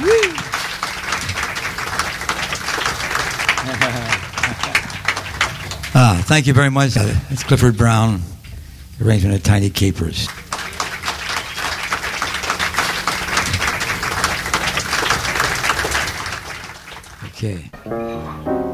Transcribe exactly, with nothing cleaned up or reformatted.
Ah, thank you very much. It's Clifford Brown, arrangement of Tiny Capers. Okay.